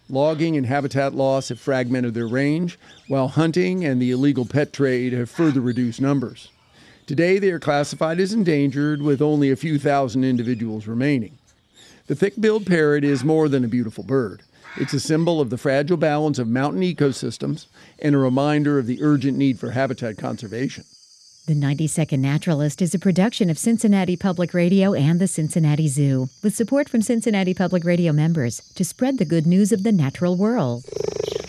Logging and habitat loss have fragmented their range, while hunting and the illegal pet trade have further reduced numbers. Today, they are classified as endangered, with only a few thousand individuals remaining. The thick-billed parrot is more than a beautiful bird. It's a symbol of the fragile balance of mountain ecosystems and a reminder of the urgent need for habitat conservation. The 90-Second Naturalist is a production of Cincinnati Public Radio and the Cincinnati Zoo, with support from Cincinnati Public Radio members to spread the good news of the natural world.